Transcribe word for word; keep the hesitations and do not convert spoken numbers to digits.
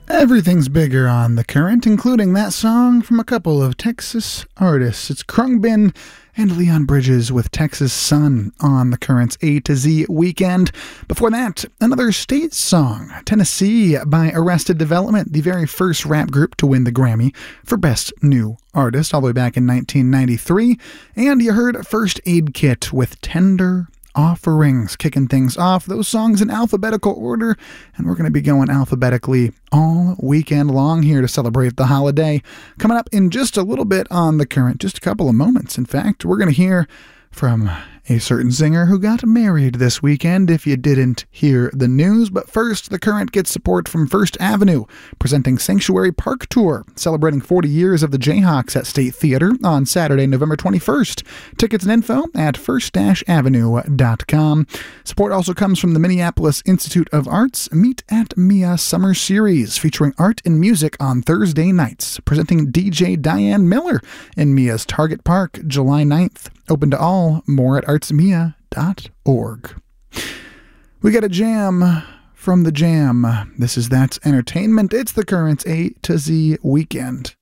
Everything's bigger on The Current, including that song from a couple of Texas artists. It's Khruangbin and Leon Bridges with Texas Sun on The Current's A to Z Weekend. Before that, another state song, Tennessee by Arrested Development, the very first rap group to win the Grammy for Best New Artist all the way back in nineteen ninety-three. And you heard First Aid Kit with Tender Offerings, kicking things off. Those songs in alphabetical order, and we're going to be going alphabetically all weekend long here to celebrate the holiday. Coming up in just a little bit on The Current, just a couple of moments. In fact, we're going to hear from a certain singer who got married this weekend, if you didn't hear the news. But first, The Current gets support from First Avenue, presenting Sanctuary Park Tour, celebrating forty years of the Jayhawks at State Theater on Saturday, November twenty-first. Tickets and info at first avenue dot com. Support also comes from the Minneapolis Institute of Arts Meet at Mia Summer Series, featuring art and music on Thursday nights, presenting D J Diane Miller in Mia's Target Park, July ninth. Open to all. More at arts mia dot org. We got a jam from the Jam. This is That's Entertainment. It's The Current's A to Z Weekend.